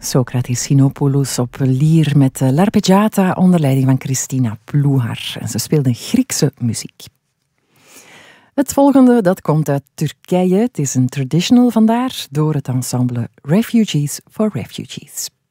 Socrates Sinopoulos op lier met l'arpeggiata onder leiding van Christina Plouhar. En ze speelde Griekse muziek. Het volgende dat komt uit Turkije. Het is een traditional vandaar door het ensemble Refugees for Refugees.